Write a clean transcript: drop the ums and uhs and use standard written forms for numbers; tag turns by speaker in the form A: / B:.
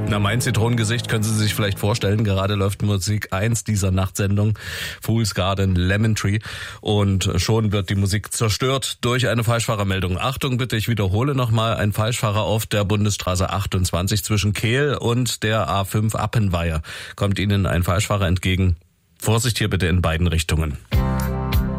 A: Na, mein Zitronengesicht können Sie sich vielleicht vorstellen. Gerade läuft Musik 1 dieser Nachtsendung, Fool's Garden, Lemon Tree. Und schon wird die Musik zerstört durch eine Falschfahrermeldung. Achtung bitte, ich wiederhole nochmal, ein Falschfahrer auf der Bundesstraße 28 zwischen Kehl und der A5 Appenweier. Kommt Ihnen ein Falschfahrer entgegen. Vorsicht hier bitte in beiden Richtungen.